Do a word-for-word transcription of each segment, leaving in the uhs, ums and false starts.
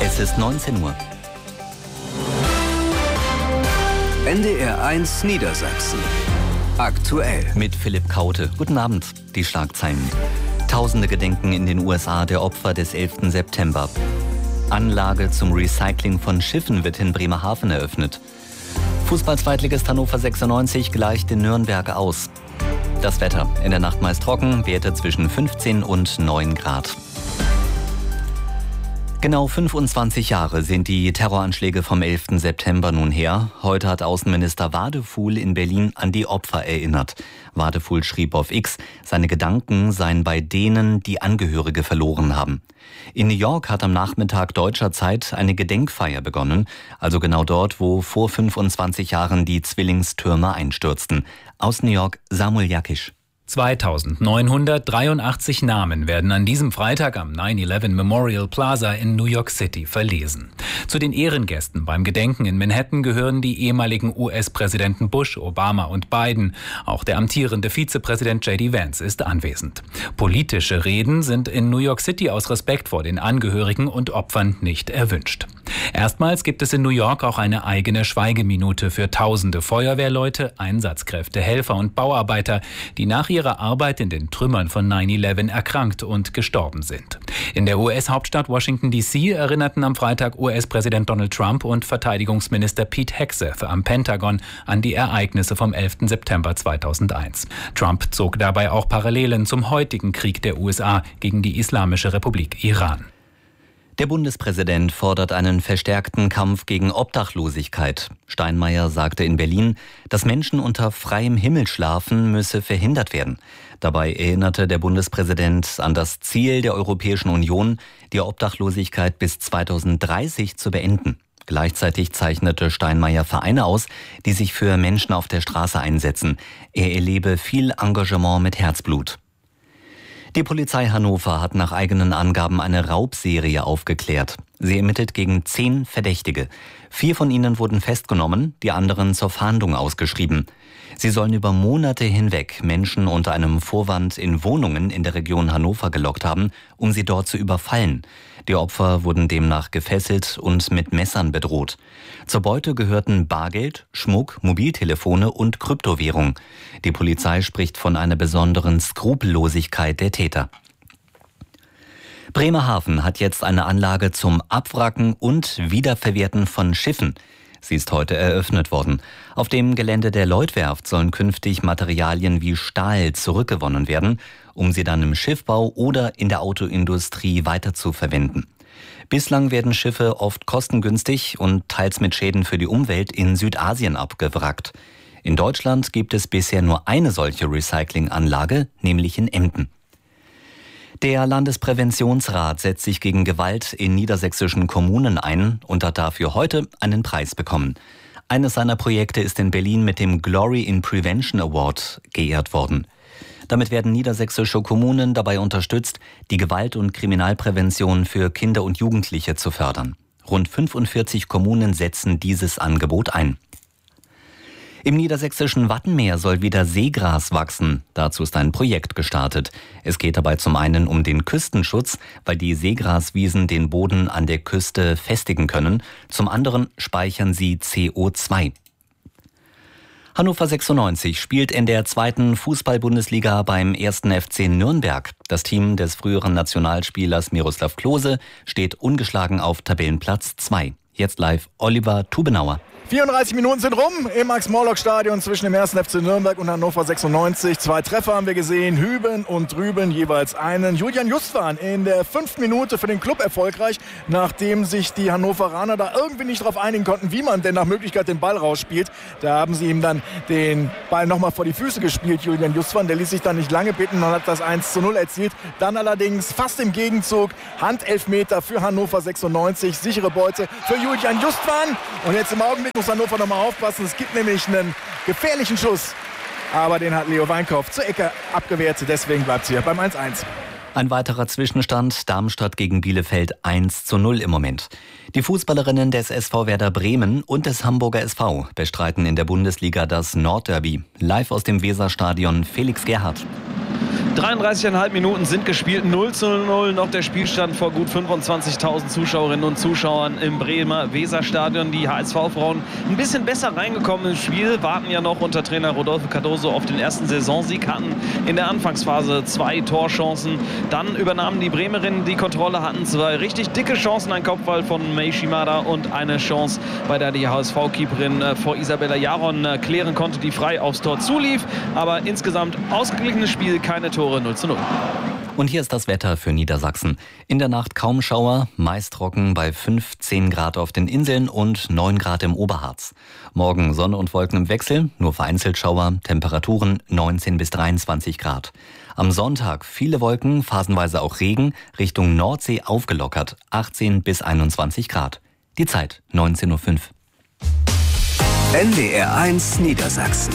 Es ist neunzehn Uhr. N D R eins Niedersachsen. Aktuell. Mit Philipp Kaute. Guten Abend. Die Schlagzeilen. Tausende gedenken in den U S A der Opfer des elften September. Anlage zum Recycling von Schiffen wird in Bremerhaven eröffnet. Fußball-Zweitligist Hannover sechsundneunzig gleicht in Nürnberg aus. Das Wetter. In der Nacht meist trocken, Werte zwischen fünfzehn und neun Grad. Genau fünfundzwanzig Jahre sind die Terroranschläge vom elften September nun her. Heute hat Außenminister Wadefuhl in Berlin an die Opfer erinnert. Wadefuhl schrieb auf X, seine Gedanken seien bei denen, die Angehörige verloren haben. In New York hat am Nachmittag deutscher Zeit eine Gedenkfeier begonnen, also genau dort, wo vor fünfundzwanzig Jahren die Zwillingstürme einstürzten. Aus New York Samuel Jakisch. zweitausendneunhundertdreiundachtzig Namen werden an diesem Freitag am nine eleven Memorial Plaza in New York City verlesen. Zu den Ehrengästen beim Gedenken in Manhattan gehören die ehemaligen U S-Präsidenten Bush, Obama und Biden. Auch der amtierende Vizepräsident J D Vance ist anwesend. Politische Reden sind in New York City aus Respekt vor den Angehörigen und Opfern nicht erwünscht. Erstmals gibt es in New York auch eine eigene Schweigeminute für tausende Feuerwehrleute, Einsatzkräfte, Helfer und Bauarbeiter, die nach ihrer Arbeit in den Trümmern von nine eleven erkrankt und gestorben sind. In der U S-Hauptstadt Washington D C erinnerten am Freitag U S-Präsident Donald Trump und Verteidigungsminister Pete Hegseth am Pentagon an die Ereignisse vom elften September zweitausendeins. Trump zog dabei auch Parallelen zum heutigen Krieg der U S A gegen die Islamische Republik Iran. Der Bundespräsident fordert einen verstärkten Kampf gegen Obdachlosigkeit. Steinmeier sagte in Berlin, dass Menschen unter freiem Himmel schlafen, müsse verhindert werden. Dabei erinnerte der Bundespräsident an das Ziel der Europäischen Union, die Obdachlosigkeit bis zweitausenddreißig zu beenden. Gleichzeitig zeichnete Steinmeier Vereine aus, die sich für Menschen auf der Straße einsetzen. Er erlebe viel Engagement mit Herzblut. Die Polizei Hannover hat nach eigenen Angaben eine Raubserie aufgeklärt. Sie ermittelt gegen zehn Verdächtige. Vier von ihnen wurden festgenommen, die anderen zur Fahndung ausgeschrieben. Sie sollen über Monate hinweg Menschen unter einem Vorwand in Wohnungen in der Region Hannover gelockt haben, um sie dort zu überfallen. Die Opfer wurden demnach gefesselt und mit Messern bedroht. Zur Beute gehörten Bargeld, Schmuck, Mobiltelefone und Kryptowährung. Die Polizei spricht von einer besonderen Skrupellosigkeit der Täter. Bremerhaven hat jetzt eine Anlage zum Abwracken und Wiederverwerten von Schiffen. Sie ist heute eröffnet worden. Auf dem Gelände der Lloydwerft sollen künftig Materialien wie Stahl zurückgewonnen werden, um sie dann im Schiffbau oder in der Autoindustrie weiterzuverwenden. Bislang werden Schiffe oft kostengünstig und teils mit Schäden für die Umwelt in Südasien abgewrackt. In Deutschland gibt es bisher nur eine solche Recyclinganlage, nämlich in Emden. Der Landespräventionsrat setzt sich gegen Gewalt in niedersächsischen Kommunen ein und hat dafür heute einen Preis bekommen. Eines seiner Projekte ist in Berlin mit dem Glory in Prevention Award geehrt worden. Damit werden niedersächsische Kommunen dabei unterstützt, die Gewalt- und Kriminalprävention für Kinder und Jugendliche zu fördern. Rund fünfundvierzig Kommunen setzen dieses Angebot ein. Im niedersächsischen Wattenmeer soll wieder Seegras wachsen. Dazu ist ein Projekt gestartet. Es geht dabei zum einen um den Küstenschutz, weil die Seegraswiesen den Boden an der Küste festigen können. Zum anderen speichern sie C O zwei. Hannover sechsundneunzig spielt in der zweiten Fußball-Bundesliga beim ersten F C Nürnberg. Das Team des früheren Nationalspielers Miroslav Klose steht ungeschlagen auf Tabellenplatz zwei. Jetzt live Oliver Tubenauer. vierunddreißig Minuten sind rum im Max-Morlock-Stadion zwischen dem ersten F C Nürnberg und Hannover sechsundneunzig. Zwei Treffer haben wir gesehen, Hüben und drüben jeweils einen. Julian Justwan in der fünften Minute für den Club erfolgreich, nachdem sich die Hannoveraner da irgendwie nicht darauf einigen konnten, wie man denn nach Möglichkeit den Ball rausspielt. Da haben sie ihm dann den Ball nochmal vor die Füße gespielt, Julian Justwan. Der ließ sich dann nicht lange bitten und hat das eins zu null erzielt. Dann allerdings fast im Gegenzug Handelfmeter für Hannover sechsundneunzig. Sichere Beute für Julian Justwan. Und jetzt im Augenblick muss Hannover noch mal aufpassen. Es gibt nämlich einen gefährlichen Schuss. Aber den hat Leo Weinkauf zur Ecke abgewehrt. Deswegen bleibt es hier beim eins eins. Ein weiterer Zwischenstand, Darmstadt gegen Bielefeld eins zu null im Moment. Die Fußballerinnen des S V Werder Bremen und des Hamburger S V bestreiten in der Bundesliga das Nordderby. Live aus dem Weserstadion Felix Gerhardt. dreiunddreißig Komma fünf Minuten sind gespielt, null zu null noch der Spielstand vor gut fünfundzwanzigtausend Zuschauerinnen und Zuschauern im Bremer Weserstadion. Die H S V-Frauen ein bisschen besser reingekommen ins Spiel, warten ja noch unter Trainer Rodolfo Cardoso auf den ersten Saisonsieg, hatten in der Anfangsphase zwei Torchancen. Dann übernahmen die Bremerinnen die Kontrolle, hatten zwei richtig dicke Chancen, ein Kopfball von Mei Shimada und eine Chance, bei der die H S V-Keeperin vor Isabella Jaron klären konnte, die frei aufs Tor zulief. Aber insgesamt ausgeglichenes Spiel, keine Tore, null zu null. Und hier ist das Wetter für Niedersachsen. In der Nacht kaum Schauer, meist trocken bei fünfzehn Grad auf den Inseln und neun Grad im Oberharz. Morgen Sonne und Wolken im Wechsel, nur vereinzelt Schauer, Temperaturen neunzehn bis dreiundzwanzig Grad. Am Sonntag viele Wolken, phasenweise auch Regen, Richtung Nordsee aufgelockert, achtzehn bis einundzwanzig Grad. Die Zeit neunzehn Uhr fünf. N D R eins Niedersachsen.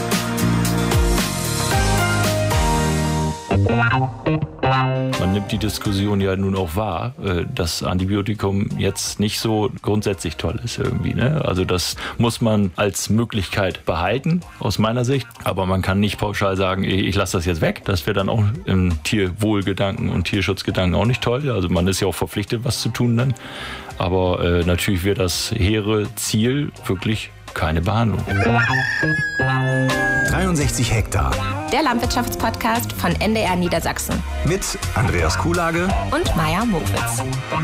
Man nimmt die Diskussion ja nun auch wahr, dass Antibiotikum jetzt nicht so grundsätzlich toll ist irgendwie, ne? Also das muss man als Möglichkeit behalten, aus meiner Sicht. Aber man kann nicht pauschal sagen, ich lasse das jetzt weg. Das wäre dann auch im Tierwohlgedanken und Tierschutzgedanken auch nicht toll. Also man ist ja auch verpflichtet, was zu tun dann. Aber äh, natürlich wäre das hehre Ziel wirklich keine Behandlung. dreiundsechzig Hektar. Der Landwirtschaftspodcast von N D R Niedersachsen. Mit Andreas Kuhlage und Maja Mokwitz.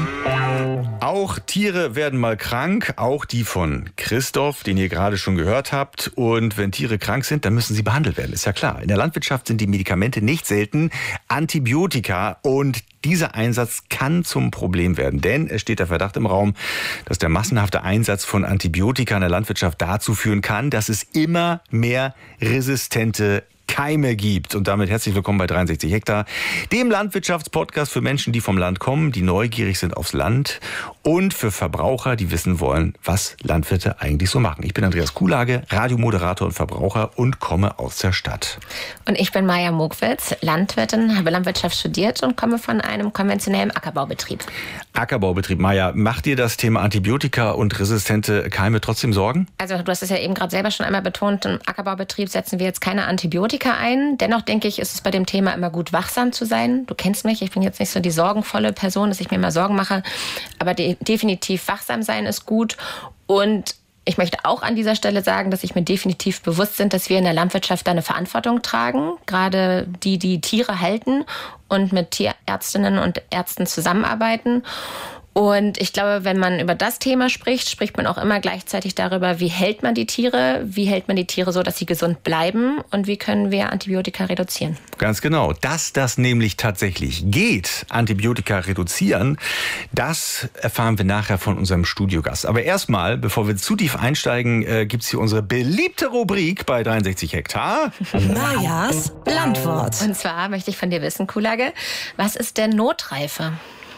Auch Tiere werden mal krank, auch die von Christoph, den ihr gerade schon gehört habt. Und wenn Tiere krank sind, dann müssen sie behandelt werden, ist ja klar. In der Landwirtschaft sind die Medikamente nicht selten Antibiotika und dieser Einsatz kann zum Problem werden, denn es steht der Verdacht im Raum, dass der massenhafte Einsatz von Antibiotika in der Landwirtschaft dazu führen kann, dass es immer mehr resistente Keime gibt. Und damit herzlich willkommen bei dreiundsechzig Hektar, dem Landwirtschaftspodcast für Menschen, die vom Land kommen, die neugierig sind aufs Land und für Verbraucher, die wissen wollen, was Landwirte eigentlich so machen. Ich bin Andreas Kuhlage, Radiomoderator und Verbraucher und komme aus der Stadt. Und ich bin Maja Mokwitz, Landwirtin, habe Landwirtschaft studiert und komme von einem konventionellen Ackerbaubetrieb. Ackerbaubetrieb. Maja, macht dir das Thema Antibiotika und resistente Keime trotzdem Sorgen? Also du hast es ja eben gerade selber schon einmal betont, im Ackerbaubetrieb setzen wir jetzt keine Antibiotika ein. Dennoch denke ich, ist es bei dem Thema immer gut, wachsam zu sein. Du kennst mich, ich bin jetzt nicht so die sorgenvolle Person, dass ich mir immer Sorgen mache. Aber de- definitiv wachsam sein ist gut. Und ich möchte auch an dieser Stelle sagen, dass ich mir definitiv bewusst bin, dass wir in der Landwirtschaft da eine Verantwortung tragen. Gerade die, die Tiere halten und mit Tierärztinnen und Ärzten zusammenarbeiten. Und ich glaube, wenn man über das Thema spricht, spricht man auch immer gleichzeitig darüber, wie hält man die Tiere, wie hält man die Tiere so, dass sie gesund bleiben und wie können wir Antibiotika reduzieren. Ganz genau. Dass das nämlich tatsächlich geht, Antibiotika reduzieren, das erfahren wir nachher von unserem Studiogast. Aber erstmal, bevor wir zu tief einsteigen, äh, gibt's hier unsere beliebte Rubrik bei dreiundsechzig Hektar. Majas Landwort. Und zwar möchte ich von dir wissen, Kuhlage, was ist denn Notreife?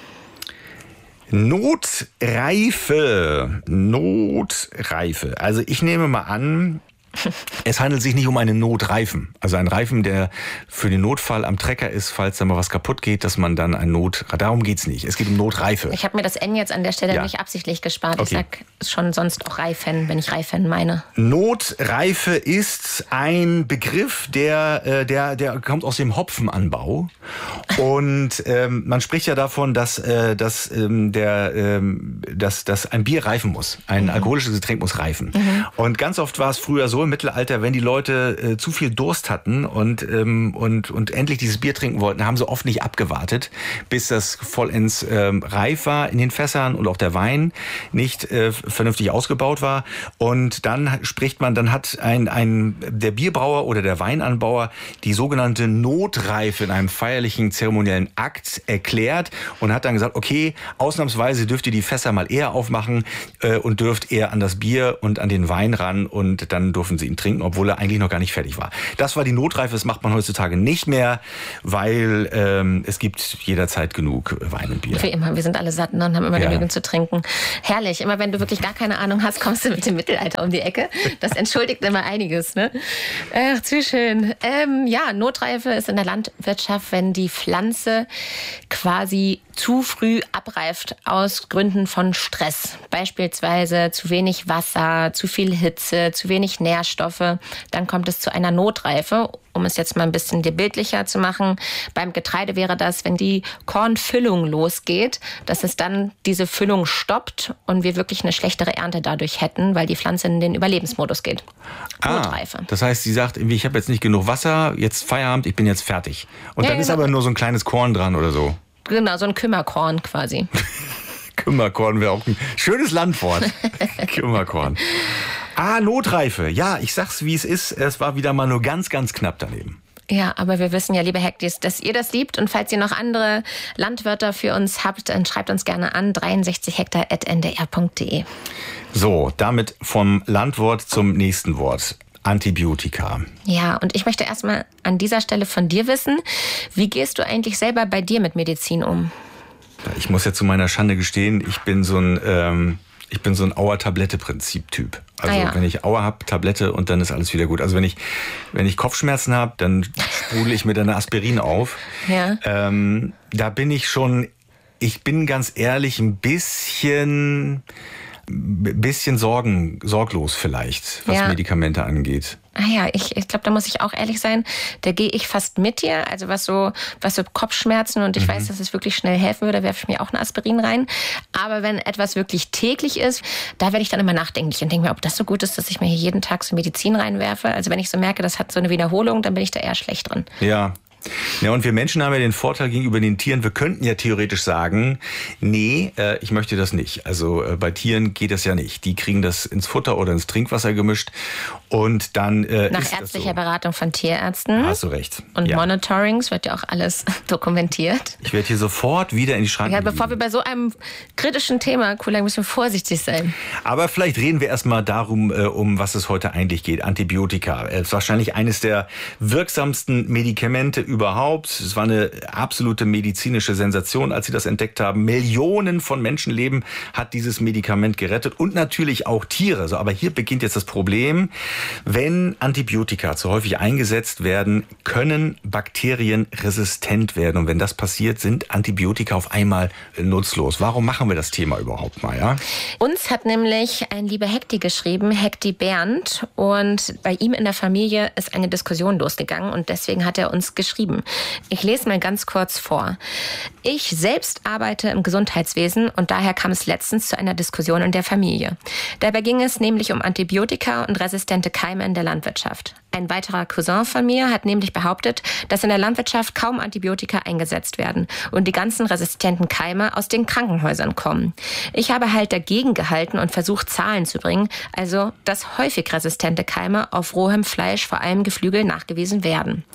Notreife. Notreife. Also ich nehme mal an, es handelt sich nicht um einen Notreifen. Also ein Reifen, der für den Notfall am Trecker ist, falls da mal was kaputt geht, dass man dann ein Not... Darum geht's nicht. Es geht um Notreife. Ich habe mir das N jetzt an der Stelle ja. nicht absichtlich gespart. Okay. Ich sag schon sonst auch Reifen, wenn ich Reifen meine. Notreife ist ein Begriff, der, der, der kommt aus dem Hopfenanbau. Und ähm, man spricht ja davon, dass, äh, dass, ähm, der, ähm, dass, dass ein Bier reifen muss. Ein mhm. alkoholisches Getränk muss reifen. Mhm. Und ganz oft war es früher so im Mittelalter, wenn die Leute äh, zu viel Durst hatten und, ähm, und, und endlich dieses Bier trinken wollten, haben sie oft nicht abgewartet, bis das vollends ähm, reif war in den Fässern und auch der Wein nicht äh, vernünftig ausgebaut war. Und dann spricht man, dann hat ein, ein, der Bierbrauer oder der Weinanbauer die sogenannte Notreife in einem feierlichen zeremoniellen Akt erklärt und hat dann gesagt, okay, ausnahmsweise dürft ihr die Fässer mal eher aufmachen äh, und dürft eher an das Bier und an den Wein ran und dann durften sie ihn trinken, obwohl er eigentlich noch gar nicht fertig war. Das war die Notreife, das macht man heutzutage nicht mehr, weil ähm, es gibt jederzeit genug Wein und Bier. Wie immer, wir sind alle satt und haben immer ja. genügend zu trinken. Herrlich, immer wenn du wirklich gar keine Ahnung hast, kommst du mit dem Mittelalter um die Ecke. Das entschuldigt immer einiges, ne? Ach, zu schön. Ähm, ja, Notreife ist in der Landwirtschaft, wenn die Pflanze quasi zu früh abreift aus Gründen von Stress. Beispielsweise zu wenig Wasser, zu viel Hitze, zu wenig Nährstoffe. Dann kommt es zu einer Notreife. Um es jetzt mal ein bisschen dir bildlicher zu machen. Beim Getreide wäre das, wenn die Kornfüllung losgeht, dass es dann diese Füllung stoppt und wir wirklich eine schlechtere Ernte dadurch hätten, weil die Pflanze in den Überlebensmodus geht. Ah, Notreife. Das heißt, sie sagt, ich habe jetzt nicht genug Wasser, jetzt Feierabend, ich bin jetzt fertig. Und ja, dann genau. ist aber nur so ein kleines Korn dran oder so. Genau, so ein Kümmerkorn quasi. Kümmerkorn wäre auch ein schönes Landwort. Kümmerkorn. Ah, Notreife. Ja, ich sag's, wie es ist. Es war wieder mal nur ganz, ganz knapp daneben. Ja, aber wir wissen ja, liebe Hektis, dass ihr das liebt. Und falls ihr noch andere Landwörter für uns habt, dann schreibt uns gerne an dreiundsechzig hektar at n d r punkt d e. So, damit vom Landwort zum nächsten Wort. Antibiotika. Ja, und ich möchte erstmal an dieser Stelle von dir wissen, wie gehst du eigentlich selber bei dir mit Medizin um? Ich muss ja zu meiner Schande gestehen, ich bin so ein, ähm, ich bin so ein Auer-Tablette-Prinzip-Typ. Also ah ja. wenn ich Auer habe, Tablette und dann ist alles wieder gut. Also wenn ich, wenn ich Kopfschmerzen habe, dann sprudel ich mir dann eine Aspirin auf. Ja. Ähm, da bin ich schon, ich bin ganz ehrlich ein bisschen... bisschen sorgen, sorglos vielleicht, was ja. Medikamente angeht. Ah ja, ich, ich glaube, da muss ich auch ehrlich sein, da gehe ich fast mit dir. Also was so, was so Kopfschmerzen und ich mhm. weiß, dass es wirklich schnell helfen würde, werfe ich mir auch eine Aspirin rein. Aber wenn etwas wirklich täglich ist, da werde ich dann immer nachdenklich und denke mir, ob das so gut ist, dass ich mir hier jeden Tag so Medizin reinwerfe. Also wenn ich so merke, das hat so eine Wiederholung, dann bin ich da eher schlecht drin. Ja. Ja, und wir Menschen haben ja den Vorteil gegenüber den Tieren, wir könnten ja theoretisch sagen, nee, äh, ich möchte das nicht. Also äh, bei Tieren geht das ja nicht. Die kriegen das ins Futter oder ins Trinkwasser gemischt und dann äh, Nach ist ärztlicher das so. Beratung von Tierärzten. Hast du recht. Und ja. Monitorings wird ja auch alles dokumentiert. Ich werde hier sofort wieder in die Schranken ja, bevor wir bei so einem kritischen Thema, Kulang, müssen wir vorsichtig sein. Aber vielleicht reden wir erstmal darum, äh, um was es heute eigentlich geht. Antibiotika. Es ist wahrscheinlich eines der wirksamsten Medikamente überhaupt. Es war eine absolute medizinische Sensation, als sie das entdeckt haben. Millionen von Menschenleben hat dieses Medikament gerettet und natürlich auch Tiere. So, aber hier beginnt jetzt das Problem. Wenn Antibiotika zu häufig eingesetzt werden, können Bakterien resistent werden. Und wenn das passiert, sind Antibiotika auf einmal nutzlos. Warum machen wir das Thema überhaupt mal? Ja? Uns hat nämlich ein lieber Hekti geschrieben, Hekti Bernd. Und bei ihm in der Familie ist eine Diskussion losgegangen und deswegen hat er uns geschrieben. Ich lese mal ganz kurz vor. Ich selbst arbeite im Gesundheitswesen und daher kam es letztens zu einer Diskussion in der Familie. Dabei ging es nämlich um Antibiotika und resistente Keime in der Landwirtschaft. Ein weiterer Cousin von mir hat nämlich behauptet, dass in der Landwirtschaft kaum Antibiotika eingesetzt werden und die ganzen resistenten Keime aus den Krankenhäusern kommen. Ich habe halt dagegen gehalten und versucht, Zahlen zu bringen, also dass häufig resistente Keime auf rohem Fleisch, vor allem Geflügel, nachgewiesen werden.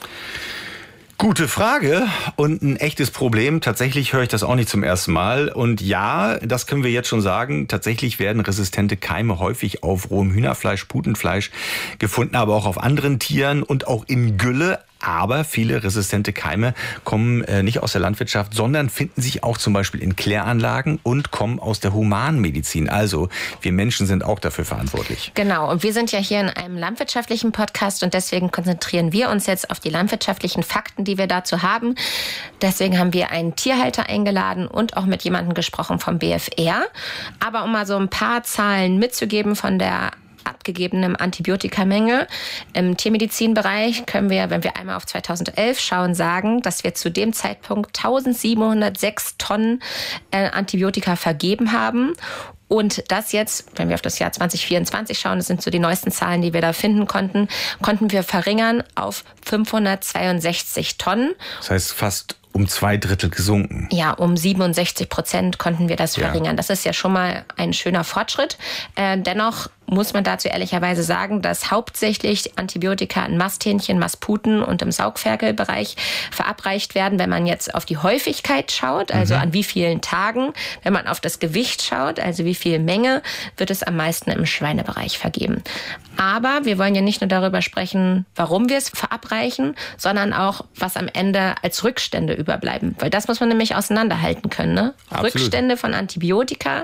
Gute Frage und ein echtes Problem. Tatsächlich höre ich das auch nicht zum ersten Mal. Und ja, das können wir jetzt schon sagen, tatsächlich werden resistente Keime häufig auf rohem Hühnerfleisch, Putenfleisch gefunden, aber auch auf anderen Tieren und auch in Gülle. Aber viele resistente Keime kommen äh, nicht aus der Landwirtschaft, sondern finden sich auch zum Beispiel in Kläranlagen und kommen aus der Humanmedizin. Also wir Menschen sind auch dafür verantwortlich. Genau, und wir sind ja hier in einem landwirtschaftlichen Podcast und deswegen konzentrieren wir uns jetzt auf die landwirtschaftlichen Fakten, die wir dazu haben. Deswegen haben wir einen Tierhalter eingeladen und auch mit jemandem gesprochen vom B F R. Aber um mal so ein paar Zahlen mitzugeben von der abgegebenen Antibiotikamenge. Im Tiermedizinbereich können wir, wenn wir einmal auf zweitausendelf schauen, sagen, dass wir zu dem Zeitpunkt eintausendsiebenhundertsechs Tonnen äh, Antibiotika vergeben haben. Und das jetzt, wenn wir auf das Jahr zwanzig vierundzwanzig schauen, das sind so die neuesten Zahlen, die wir da finden konnten, konnten wir verringern auf fünfhundertzweiundsechzig Tonnen. Das heißt fast um zwei Drittel gesunken. Ja, um siebenundsechzig Prozent konnten wir das verringern. Ja. Das ist ja schon mal ein schöner Fortschritt. Äh, dennoch muss man dazu ehrlicherweise sagen, dass hauptsächlich Antibiotika in Masthähnchen, Massputen und im Saugferkelbereich verabreicht werden. Wenn man jetzt auf die Häufigkeit schaut, also mhm. an wie vielen Tagen, wenn man auf das Gewicht schaut, also wie viel Menge, wird es am meisten im Schweinebereich vergeben. Aber wir wollen ja nicht nur darüber sprechen, warum wir es verabreichen, sondern auch, was am Ende als Rückstände überbleiben. Weil das muss man nämlich auseinanderhalten können. Ne? Rückstände von Antibiotika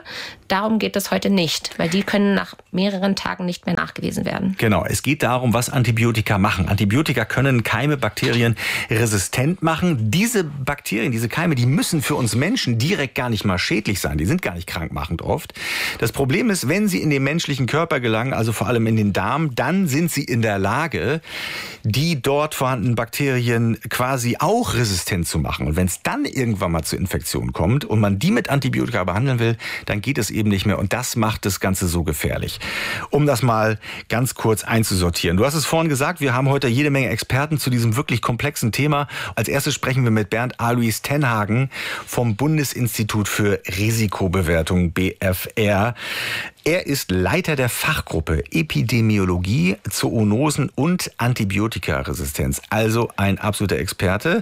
darum geht es heute nicht, weil die können nach mehreren Tagen nicht mehr nachgewiesen werden. Genau, es geht darum, was Antibiotika machen. Antibiotika können Keime, Bakterien resistent machen. Diese Bakterien, diese Keime, die müssen für uns Menschen direkt gar nicht mal schädlich sein. Die sind gar nicht krankmachend oft. Das Problem ist, wenn sie in den menschlichen Körper gelangen, also vor allem in den Darm, dann sind sie in der Lage, die dort vorhandenen Bakterien quasi auch resistent zu machen. Und wenn es dann irgendwann mal zur Infektion kommt und man die mit Antibiotika behandeln will, dann geht es eben nicht mehr. Und das macht das Ganze so gefährlich. Um das mal ganz kurz einzusortieren. Du hast es vorhin gesagt, wir haben heute jede Menge Experten zu diesem wirklich komplexen Thema. Als erstes sprechen wir mit Bernd Alois Tenhagen vom Bundesinstitut für Risikobewertung, B F R. Er ist Leiter der Fachgruppe Epidemiologie, Zoonosen und Antibiotikaresistenz. Also ein absoluter Experte.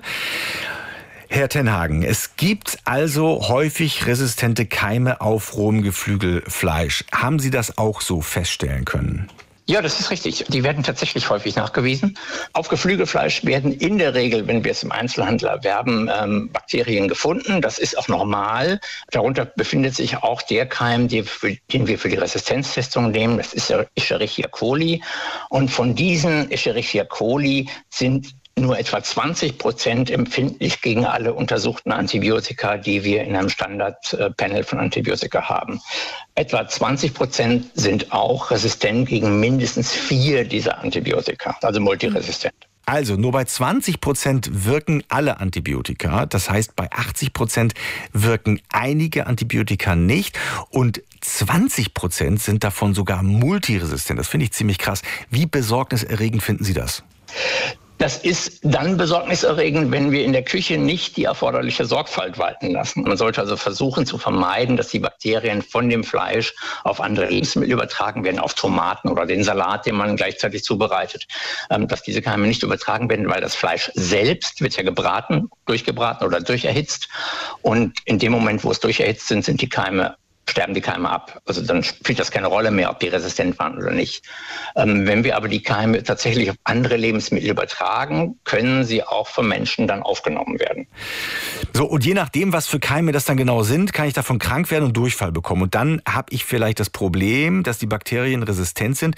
Herr Tenhagen, es gibt also häufig resistente Keime auf rohem Geflügelfleisch. Haben Sie das auch so feststellen können? Ja, das ist richtig. Die werden tatsächlich häufig nachgewiesen. Auf Geflügelfleisch werden in der Regel, wenn wir es im Einzelhandel erwerben, ähm, Bakterien gefunden. Das ist auch normal. Darunter befindet sich auch der Keim, den wir für die Resistenztestung nehmen. Das ist der Escherichia coli. Und von diesen Escherichia coli sind nur etwa zwanzig Prozent empfindlich gegen alle untersuchten Antibiotika, die wir in einem Standardpanel von Antibiotika haben. Etwa zwanzig Prozent sind auch resistent gegen mindestens vier dieser Antibiotika, also multiresistent. Also nur bei zwanzig Prozent wirken alle Antibiotika. Das heißt, bei achtzig Prozent wirken einige Antibiotika nicht. Und zwanzig Prozent sind davon sogar multiresistent. Das finde ich ziemlich krass. Wie besorgniserregend finden Sie das? Das ist dann besorgniserregend, wenn wir in der Küche nicht die erforderliche Sorgfalt walten lassen. Man sollte also versuchen zu vermeiden, dass die Bakterien von dem Fleisch auf andere Lebensmittel übertragen werden, auf Tomaten oder den Salat, den man gleichzeitig zubereitet. Dass diese Keime nicht übertragen werden, weil das Fleisch selbst wird ja gebraten, durchgebraten oder durcherhitzt. Und in dem Moment, wo es durcherhitzt sind, sind die Keime sterben die Keime ab. Also dann spielt das keine Rolle mehr, ob die resistent waren oder nicht. Ähm, wenn wir aber die Keime tatsächlich auf andere Lebensmittel übertragen, können sie auch von Menschen dann aufgenommen werden. So, und je nachdem, was für Keime das dann genau sind, kann ich davon krank werden und Durchfall bekommen. Und dann habe ich vielleicht das Problem, dass die Bakterien resistent sind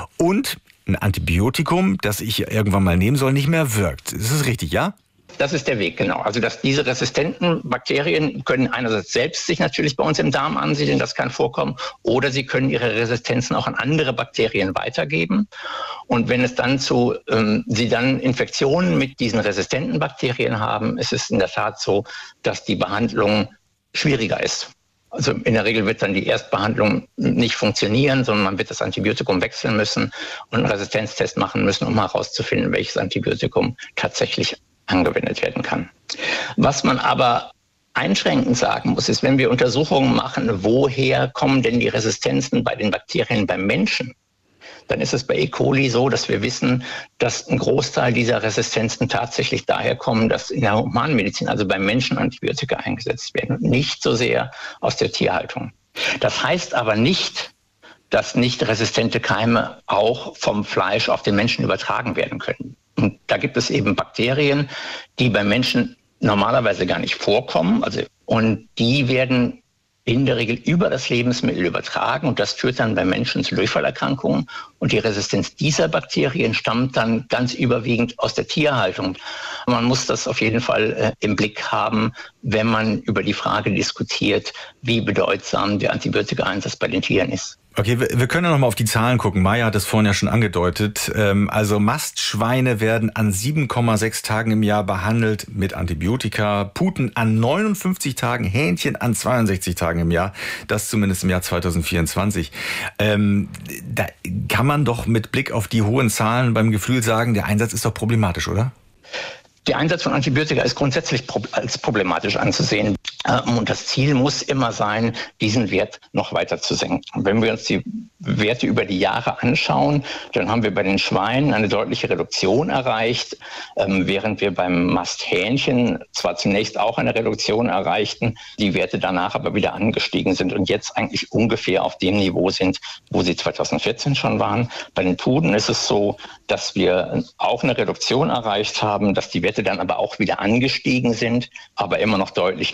und ein Antibiotikum, das ich irgendwann mal nehmen soll, nicht mehr wirkt. Ist das richtig, ja? Das ist der Weg, genau. Also dass diese resistenten Bakterien können einerseits selbst sich natürlich bei uns im Darm ansiedeln, das kann vorkommen, oder sie können ihre Resistenzen auch an andere Bakterien weitergeben. Und wenn es dann zu, ähm, sie dann Infektionen mit diesen resistenten Bakterien haben, ist es in der Tat so, dass die Behandlung schwieriger ist. Also in der Regel wird dann die Erstbehandlung nicht funktionieren, sondern man wird das Antibiotikum wechseln müssen und einen Resistenztest machen müssen, um herauszufinden, welches Antibiotikum tatsächlich angewendet werden kann. Was man aber einschränkend sagen muss, ist, wenn wir Untersuchungen machen, woher kommen denn die Resistenzen bei den Bakterien beim Menschen, dann ist es bei E. coli so, dass wir wissen, dass ein Großteil dieser Resistenzen tatsächlich daher kommen, dass in der Humanmedizin, also beim Menschen, Antibiotika eingesetzt werden und nicht so sehr aus der Tierhaltung. Das heißt aber nicht, dass nicht resistente Keime auch vom Fleisch auf den Menschen übertragen werden können. Und da gibt es eben Bakterien, die beim Menschen normalerweise gar nicht vorkommen. Also, und die werden in der Regel über das Lebensmittel übertragen. Und das führt dann bei Menschen zu Durchfallerkrankungen. Und die Resistenz dieser Bakterien stammt dann ganz überwiegend aus der Tierhaltung. Man muss das auf jeden Fall äh, im Blick haben, wenn man über die Frage diskutiert, wie bedeutsam der Antibiotika-Einsatz bei den Tieren ist. Okay, wir können ja noch mal auf die Zahlen gucken. Maya hat es vorhin ja schon angedeutet. Also Mastschweine werden an sieben Komma sechs Tagen im Jahr behandelt mit Antibiotika, Puten an neunundfünfzig Tagen, Hähnchen an zweiundsechzig Tagen im Jahr. Das zumindest im Jahr zweitausendvierundzwanzig. Ähm, da kann man doch mit Blick auf die hohen Zahlen beim Geflügel sagen, der Einsatz ist doch problematisch, oder? Der Einsatz von Antibiotika ist grundsätzlich als problematisch anzusehen. Und das Ziel muss immer sein, diesen Wert noch weiter zu senken. Wenn wir uns die Werte über die Jahre anschauen, dann haben wir bei den Schweinen eine deutliche Reduktion erreicht, während wir beim Masthähnchen zwar zunächst auch eine Reduktion erreichten, die Werte danach aber wieder angestiegen sind und jetzt eigentlich ungefähr auf dem Niveau sind, wo sie zweitausendvierzehn schon waren. Bei den Puden ist es so, dass wir auch eine Reduktion erreicht haben, dass die Werte dann aber auch wieder angestiegen sind, aber immer noch deutlich niedriger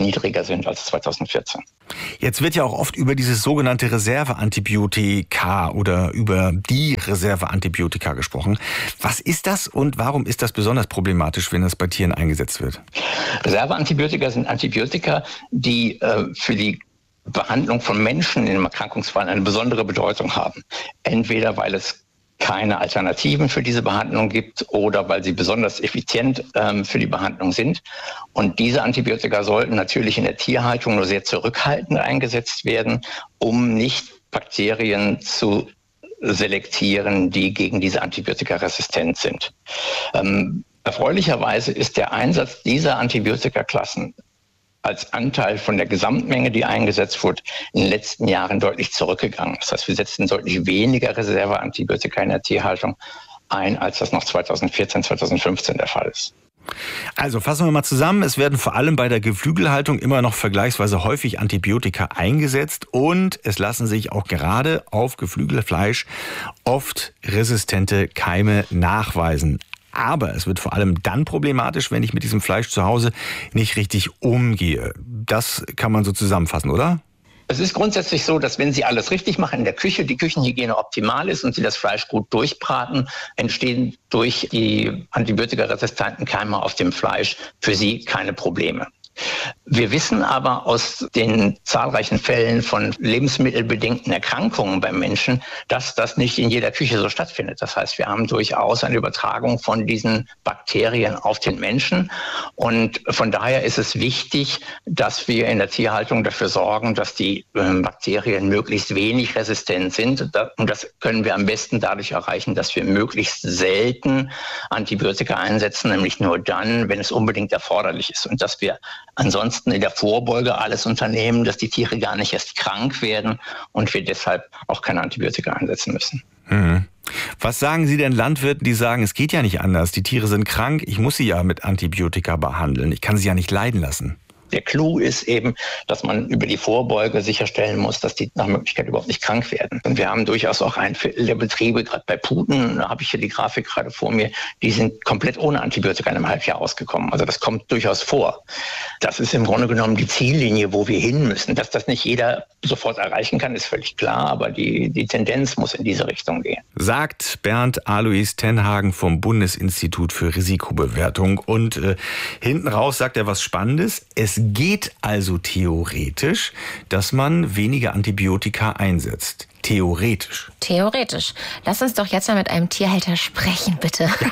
sind als zweitausendvierzehn. Jetzt wird ja auch oft über dieses sogenannte Reserveantibiotika oder über die Reserveantibiotika gesprochen. Was ist das und warum ist das besonders problematisch, wenn das bei Tieren eingesetzt wird? Reserveantibiotika sind Antibiotika, die äh, für die Behandlung von Menschen in einem Erkrankungsfall eine besondere Bedeutung haben. Entweder weil es keine Alternativen für diese Behandlung gibt oder weil sie besonders effizient ähm, für die Behandlung sind. Und diese Antibiotika sollten natürlich in der Tierhaltung nur sehr zurückhaltend eingesetzt werden, um nicht Bakterien zu selektieren, die gegen diese Antibiotika resistent sind. Ähm, erfreulicherweise ist der Einsatz dieser Antibiotikaklassen als Anteil von der Gesamtmenge, die eingesetzt wurde, in den letzten Jahren deutlich zurückgegangen. Das heißt, wir setzen deutlich weniger Reserveantibiotika in der Tierhaltung ein, als das noch zweitausendvierzehn, zweitausendfünfzehn der Fall ist. Also fassen wir mal zusammen. Es werden vor allem bei der Geflügelhaltung immer noch vergleichsweise häufig Antibiotika eingesetzt und es lassen sich auch gerade auf Geflügelfleisch oft resistente Keime nachweisen. Aber es wird vor allem dann problematisch, wenn ich mit diesem Fleisch zu Hause nicht richtig umgehe. Das kann man so zusammenfassen, oder? Es ist grundsätzlich so, dass wenn Sie alles richtig machen in der Küche, die Küchenhygiene optimal ist und Sie das Fleisch gut durchbraten, entstehen durch die antibiotikaresistenten Keime auf dem Fleisch für Sie keine Probleme. Wir wissen aber aus den zahlreichen Fällen von lebensmittelbedingten Erkrankungen beim Menschen, dass das nicht in jeder Küche so stattfindet. Das heißt, wir haben durchaus eine Übertragung von diesen Bakterien auf den Menschen. Und von daher ist es wichtig, dass wir in der Tierhaltung dafür sorgen, dass die Bakterien möglichst wenig resistent sind. Und das können wir am besten dadurch erreichen, dass wir möglichst selten Antibiotika einsetzen, nämlich nur dann, wenn es unbedingt erforderlich ist. Und dass wir ansonsten in der Vorbeuge alles unternehmen, dass die Tiere gar nicht erst krank werden und wir deshalb auch keine Antibiotika einsetzen müssen. Mhm. Was sagen Sie denn Landwirten, die sagen, es geht ja nicht anders, die Tiere sind krank, ich muss sie ja mit Antibiotika behandeln, ich kann sie ja nicht leiden lassen? Der Clou ist eben, dass man über die Vorbeuge sicherstellen muss, dass die nach Möglichkeit überhaupt nicht krank werden. Und wir haben durchaus auch ein Viertel der Betriebe, gerade bei Puten, da habe ich hier die Grafik gerade vor mir, die sind komplett ohne Antibiotika in einem Halbjahr ausgekommen. Also das kommt durchaus vor. Das ist im Grunde genommen die Ziellinie, wo wir hin müssen. Dass das nicht jeder sofort erreichen kann, ist völlig klar, aber die, die Tendenz muss in diese Richtung gehen. Sagt Bernd Alois Tenhagen vom Bundesinstitut für Risikobewertung. Und äh, hinten raus sagt er was Spannendes. Es geht also theoretisch, dass man weniger Antibiotika einsetzt. Theoretisch. Theoretisch. Lass uns doch jetzt mal mit einem Tierhalter sprechen, bitte. Ja.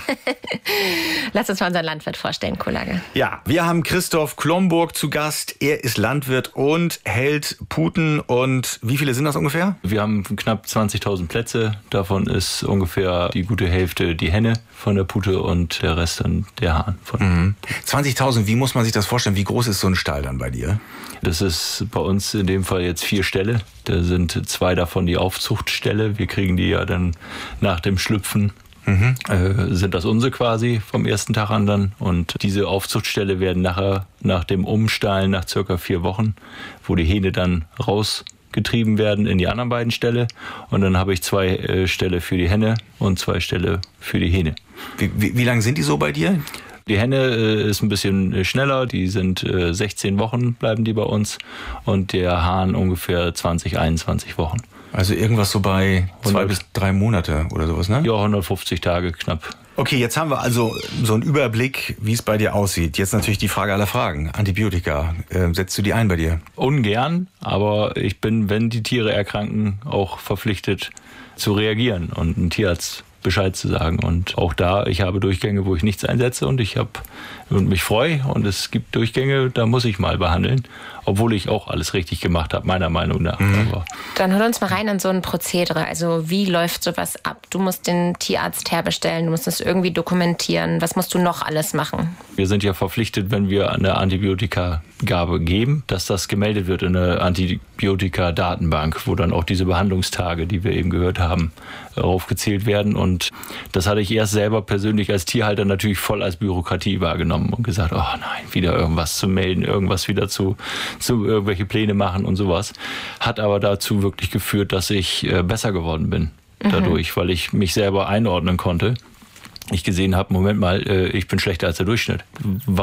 Lass uns mal unseren Landwirt vorstellen, Kollege. Ja, wir haben Christoph Klomburg zu Gast. Er ist Landwirt und hält Puten. Und wie viele sind das ungefähr? Wir haben knapp zwanzigtausend Plätze. Davon ist ungefähr die gute Hälfte die Henne von der Pute und der Rest dann der Hahn. Von mhm. zwanzigtausend, wie muss man sich das vorstellen? Wie groß ist so ein Stall dann bei dir? Das ist bei uns in dem Fall jetzt vier Ställe. Da sind zwei davon die Aufzuchtställe. Wir kriegen die ja dann nach dem Schlüpfen. Mhm. Äh, sind das unsere quasi vom ersten Tag an dann. Und diese Aufzuchtställe werden nachher nach dem Umstallen nach circa vier Wochen, wo die Hähne dann rausgetrieben werden in die anderen beiden Ställe. Und dann habe ich zwei äh, Ställe für die Henne und zwei Ställe für die Hähne. Wie, wie, wie lange sind die so bei dir? Die Henne äh, ist ein bisschen schneller, die sind äh, sechzehn Wochen bleiben die bei uns und der Hahn ungefähr zwanzig, einundzwanzig Wochen. Also irgendwas so bei zwei bis drei Monate oder sowas, ne? Ja, hundertfünfzig Tage knapp. Okay, jetzt haben wir also so einen Überblick, wie es bei dir aussieht. Jetzt natürlich die Frage aller Fragen. Antibiotika, äh, setzt du die ein bei dir? Ungern, aber ich bin, wenn die Tiere erkranken, auch verpflichtet zu reagieren und einen Tierarzt Bescheid zu sagen. Und auch da, ich habe Durchgänge, wo ich nichts einsetze und ich habe und mich freue und es gibt Durchgänge, da muss ich mal behandeln, obwohl ich auch alles richtig gemacht habe, meiner Meinung nach. Mhm. Aber dann hol uns mal rein in so ein Prozedere. Also wie läuft sowas ab? Du musst den Tierarzt herbestellen, du musst es irgendwie dokumentieren. Was musst du noch alles machen? Wir sind ja verpflichtet, wenn wir eine Antibiotikagabe geben, dass das gemeldet wird in eine Antibiotika-Datenbank, wo dann auch diese Behandlungstage, die wir eben gehört haben, aufgezählt werden. Und das hatte ich erst selber persönlich als Tierhalter natürlich voll als Bürokratie wahrgenommen und gesagt, oh nein, wieder irgendwas zu melden, irgendwas wieder zu, zu irgendwelche Pläne machen und sowas. Hat aber dazu wirklich geführt, dass ich äh, besser geworden bin dadurch, mhm. weil ich mich selber einordnen konnte. Ich gesehen habe, Moment mal, äh, ich bin schlechter als der Durchschnitt. Warum?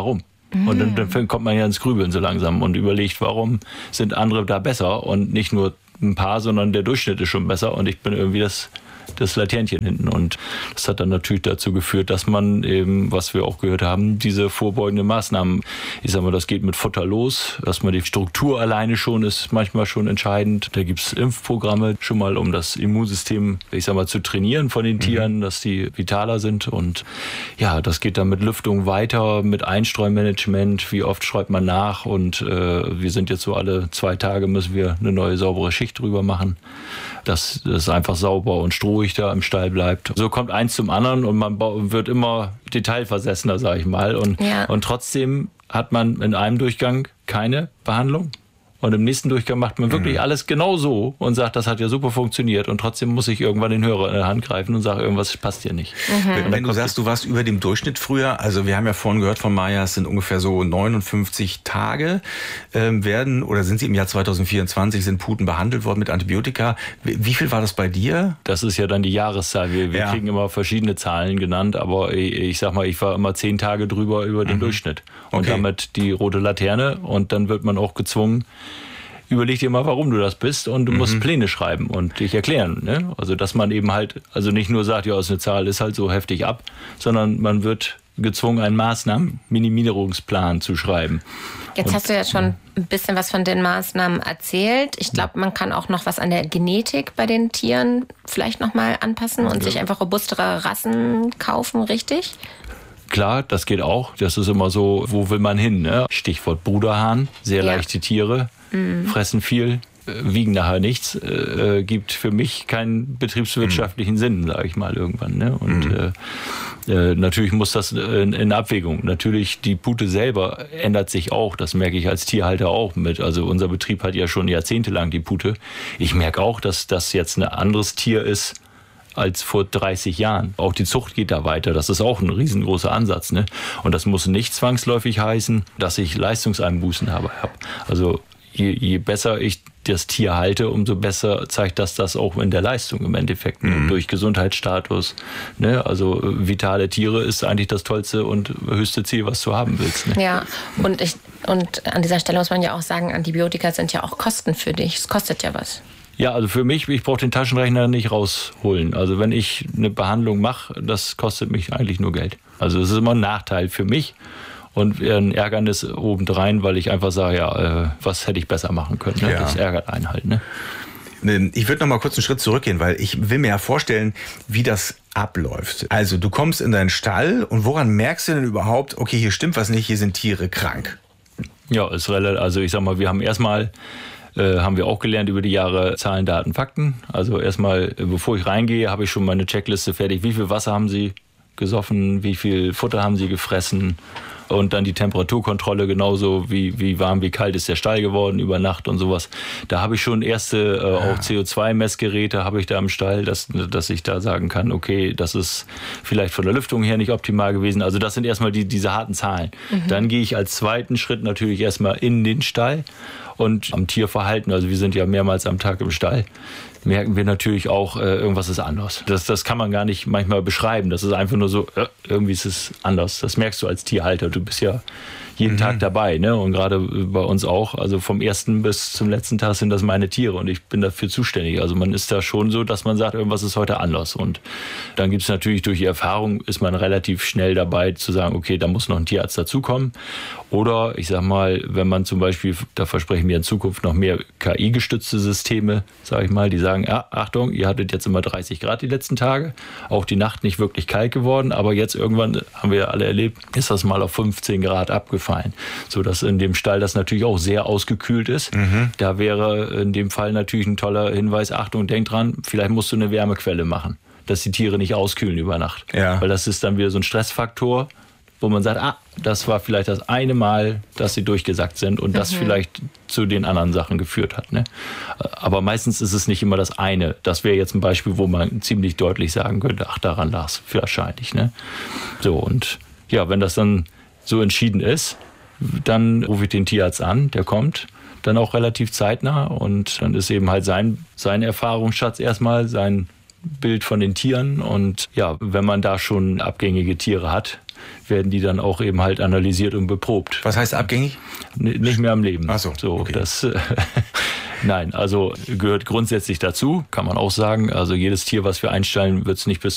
Mhm. Und dann, dann kommt man ja ins Grübeln so langsam und überlegt, warum sind andere da besser und nicht nur ein paar, sondern der Durchschnitt ist schon besser und ich bin irgendwie das das Laternchen hinten. Und das hat dann natürlich dazu geführt, dass man eben, was wir auch gehört haben, diese vorbeugenden Maßnahmen, ich sag mal, das geht mit Futter los, dass man die Struktur alleine schon ist manchmal schon entscheidend. Da gibt es Impfprogramme schon mal, um das Immunsystem, ich sag mal, zu trainieren von den Tieren, mhm. dass die vitaler sind. Und ja, das geht dann mit Lüftung weiter, mit Einstreumanagement, wie oft schreibt man nach und äh, wir sind jetzt so alle zwei Tage müssen wir eine neue saubere Schicht drüber machen, dass es einfach sauber und strohig da im Stall bleibt. So kommt eins zum anderen und man wird immer detailversessener, sage ich mal. Und, ja. und trotzdem hat man in einem Durchgang keine Behandlung. Und im nächsten Durchgang macht man wirklich mhm. alles genau so und sagt, das hat ja super funktioniert. Und trotzdem muss ich irgendwann den Hörer in der Hand greifen und sage, irgendwas passt hier nicht. Mhm. Wenn, wenn du sagst, du warst über dem Durchschnitt früher, also wir haben ja vorhin gehört von Maja, es sind ungefähr so neunundfünfzig Tage, ähm, werden oder sind sie im Jahr zweitausendvierundzwanzig, sind Puten behandelt worden mit Antibiotika. Wie, wie viel war das bei dir? Das ist ja dann die Jahreszahl. Wir, wir ja. kriegen immer verschiedene Zahlen genannt, aber ich, ich sag mal, ich war immer zehn Tage drüber über den mhm. Durchschnitt. Und okay. damit die rote Laterne und dann wird man auch gezwungen, überleg dir mal, warum du das bist und du mhm. musst Pläne schreiben und dich erklären. Ne? Also dass man eben halt, also nicht nur sagt, ja, ist eine Zahl, ist halt so heftig ab, sondern man wird gezwungen, einen Maßnahmen-Minimierungsplan zu schreiben. Jetzt und, hast du ja schon ein bisschen was von den Maßnahmen erzählt. Ich glaube, man kann auch noch was an der Genetik bei den Tieren vielleicht nochmal anpassen und ja. sich einfach robustere Rassen kaufen, richtig? Klar, das geht auch. Das ist immer so, wo will man hin? Ne? Stichwort Bruderhahn, sehr ja. leichte Tiere, mhm. fressen viel, wiegen nachher nichts, äh, gibt für mich keinen betriebswirtschaftlichen mhm. Sinn, sage ich mal irgendwann. Ne? Und mhm. äh, äh, natürlich muss das in, in Abwägung. Natürlich, die Pute selber ändert sich auch, das merke ich als Tierhalter auch mit. Also unser Betrieb hat ja schon jahrzehntelang die Pute. Ich merke auch, dass das jetzt ein anderes Tier ist, als vor dreißig Jahren. Auch die Zucht geht da weiter. Das ist auch ein riesengroßer Ansatz. Ne? Und das muss nicht zwangsläufig heißen, dass ich Leistungseinbußen habe. Also je, je besser ich das Tier halte, umso besser zeigt das das auch in der Leistung im Endeffekt. Mhm. Durch Gesundheitsstatus. Ne? Also vitale Tiere ist eigentlich das tollste und höchste Ziel, was du haben willst. Ne? Ja, und, ich, und an dieser Stelle muss man ja auch sagen, Antibiotika sind ja auch Kosten für dich. Es kostet ja was. Ja, also für mich, ich brauche den Taschenrechner nicht rausholen. Also wenn ich eine Behandlung mache, das kostet mich eigentlich nur Geld. Also es ist immer ein Nachteil für mich und ein Ärgernis obendrein, weil ich einfach sage, ja, äh, was hätte ich besser machen können. Ne? Ja. Das ärgert einen halt. Ne? Ich würde noch mal kurz einen Schritt zurückgehen, weil ich will mir ja vorstellen, wie das abläuft. Also du kommst in deinen Stall und woran merkst du denn überhaupt, okay, hier stimmt was nicht, hier sind Tiere krank? Ja, ist relativ, also ich sag mal, wir haben erstmal Äh, haben wir auch gelernt über die Jahre Zahlen, Daten, Fakten. Also erstmal, bevor ich reingehe, habe ich schon meine Checkliste fertig. Wie viel Wasser haben Sie gesoffen? Wie viel Futter haben Sie gefressen? Und dann die Temperaturkontrolle genauso, wie, wie warm, wie kalt ist der Stall geworden über Nacht und sowas. Da habe ich schon erste äh, auch C O zwei Messgeräte habe ich da im Stall, dass, dass ich da sagen kann, okay, das ist vielleicht von der Lüftung her nicht optimal gewesen. Also das sind erstmal die, diese harten Zahlen. Mhm. Dann gehe ich als zweiten Schritt natürlich erstmal in den Stall und am Tierverhalten, also wir sind ja mehrmals am Tag im Stall, merken wir natürlich auch, äh, irgendwas ist anders. Das, das kann man gar nicht manchmal beschreiben. Das ist einfach nur so, äh, irgendwie ist es anders. Das merkst du als Tierhalter. Du bist ja jeden mhm. Tag dabei, ne? Und gerade bei uns auch. Also vom ersten bis zum letzten Tag sind das meine Tiere und ich bin dafür zuständig. Also man ist da schon so, dass man sagt, irgendwas ist heute anders. Und dann gibt es natürlich durch die Erfahrung, ist man relativ schnell dabei zu sagen, okay, da muss noch ein Tierarzt dazukommen. Oder ich sag mal, wenn man zum Beispiel, da versprechen wir in Zukunft noch mehr K I-gestützte Systeme, sage ich mal, die sagen, ja, Achtung, ihr hattet jetzt immer dreißig Grad die letzten Tage, auch die Nacht nicht wirklich kalt geworden, aber jetzt irgendwann, haben wir ja alle erlebt, ist das mal auf fünfzehn Grad abgefallen, sodass in dem Stall das natürlich auch sehr ausgekühlt ist. Mhm. Da wäre in dem Fall natürlich ein toller Hinweis, Achtung, denk dran, vielleicht musst du eine Wärmequelle machen, dass die Tiere nicht auskühlen über Nacht, ja. Weil das ist dann wieder so ein Stressfaktor, wo man sagt, ah, das war vielleicht das eine Mal, dass sie durchgesackt sind und mhm. das vielleicht zu den anderen Sachen geführt hat. Ne? Aber meistens ist es nicht immer das eine. Das wäre jetzt ein Beispiel, wo man ziemlich deutlich sagen könnte, ach, daran lag es wahrscheinlich. Ne? So, und ja, wenn das dann so entschieden ist, dann rufe ich den Tierarzt an, der kommt dann auch relativ zeitnah und dann ist eben halt sein, sein Erfahrungsschatz erstmal, sein Bild von den Tieren und ja, wenn man da schon abgängige Tiere hat, werden die dann auch eben halt analysiert und beprobt. Was heißt abgängig? N- nicht mehr am Leben. Ach so, so okay. das Nein, also gehört grundsätzlich dazu, kann man auch sagen. Also jedes Tier, was wir einstellen, wird es nicht bis